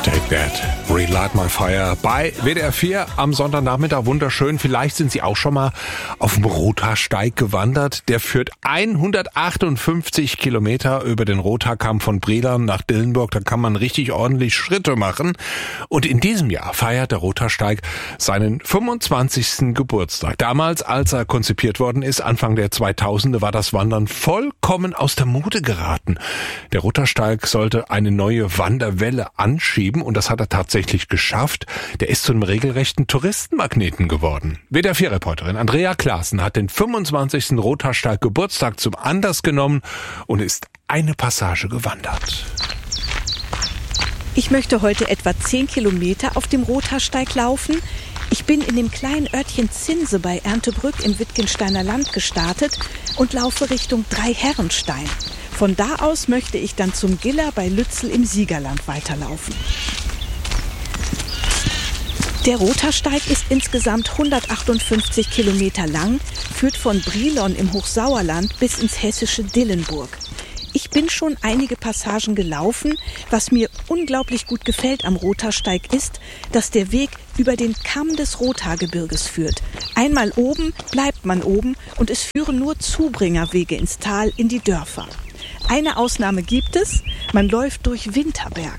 Take That, Relight My Fire bei WDR 4 am Sonntagnachmittag. Wunderschön. Vielleicht sind Sie auch schon mal auf dem Rothaarsteig gewandert. Der führt 158 Kilometer über den Rothaarkamm von Brilon nach Dillenburg. Da kann man richtig ordentlich Schritte machen. Und in diesem Jahr feiert der Rothaarsteig seinen 25. Geburtstag. Damals, als er konzipiert worden ist, Anfang der 2000er, war das Wandern vollkommen aus der Mode geraten. Der Rothaarsteig sollte eine neue Wanderwelle anschieben und das hat er tatsächlich geschafft. Der ist zu einem regelrechten Touristenmagneten geworden. WDR 4-Reporterin Andrea Klaassen hat den 25. Rothaarsteig Geburtstag zum Anlass genommen und ist eine Passage gewandert. Ich möchte heute etwa 10 Kilometer auf dem Rothaarsteig laufen. Ich bin in dem kleinen Örtchen Zinse bei Erntebrück im Wittgensteiner Land gestartet und laufe Richtung Dreiherrenstein. Von da aus möchte ich dann zum Giller bei Lützel im Siegerland weiterlaufen. Der Rothaarsteig ist insgesamt 158 Kilometer lang, führt von Brilon im Hochsauerland bis ins hessische Dillenburg. Ich bin schon einige Passagen gelaufen. Was mir unglaublich gut gefällt am Rothaarsteig ist, dass der Weg über den Kamm des Rothaargebirges führt. Einmal oben bleibt man oben und es führen nur Zubringerwege ins Tal in die Dörfer. Eine Ausnahme gibt es, man läuft durch Winterberg.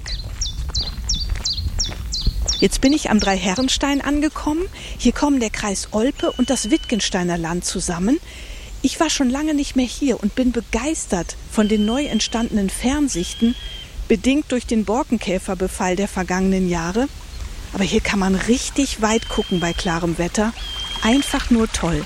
Jetzt bin ich am Dreiherrenstein angekommen. Hier kommen der Kreis Olpe und das Wittgensteiner Land zusammen. Ich war schon lange nicht mehr hier und bin begeistert von den neu entstandenen Fernsichten, bedingt durch den Borkenkäferbefall der vergangenen Jahre. Aber hier kann man richtig weit gucken bei klarem Wetter. Einfach nur toll.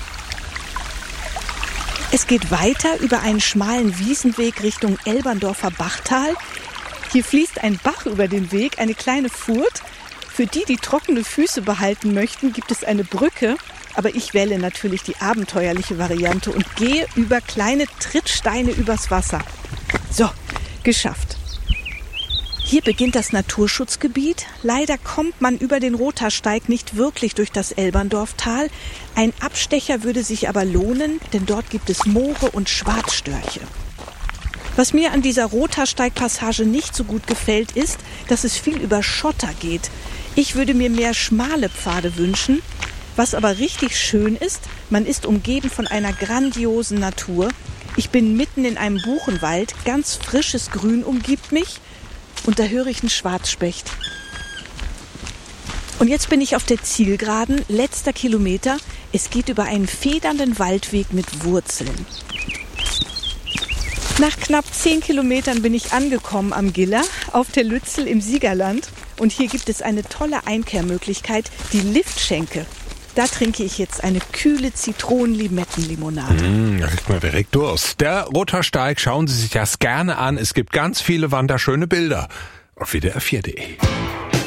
Es geht weiter über einen schmalen Wiesenweg Richtung Elberndorfer Bachtal. Hier fließt ein Bach über den Weg, eine kleine Furt. Für die, die trockene Füße behalten möchten, gibt es eine Brücke. Aber ich wähle natürlich die abenteuerliche Variante und gehe über kleine Trittsteine übers Wasser. So, geschafft. Hier beginnt das Naturschutzgebiet. Leider kommt man über den Rothaarsteig nicht wirklich durch das Elberndorftal. Ein Abstecher würde sich aber lohnen, denn dort gibt es Moore und Schwarzstörche. Was mir an dieser Rothaarsteigpassage nicht so gut gefällt, ist, dass es viel über Schotter geht. Ich würde mir mehr schmale Pfade wünschen. Was aber richtig schön ist, man ist umgeben von einer grandiosen Natur. Ich bin mitten in einem Buchenwald, ganz frisches Grün umgibt mich. Und da höre ich einen Schwarzspecht. Und jetzt bin ich auf der Zielgeraden, letzter Kilometer. Es geht über einen federnden Waldweg mit Wurzeln. Nach knapp 10 Kilometern bin ich angekommen am Giller auf der Lützel im Siegerland. Und hier gibt es eine tolle Einkehrmöglichkeit, die Liftschenke. Da trinke ich jetzt eine kühle Zitronen-Limetten-Limonade. Da kriegt man direkt Durst. Der Rothaarsteig, schauen Sie sich das gerne an. Es gibt ganz viele wunderschöne Bilder auf WDR4.de.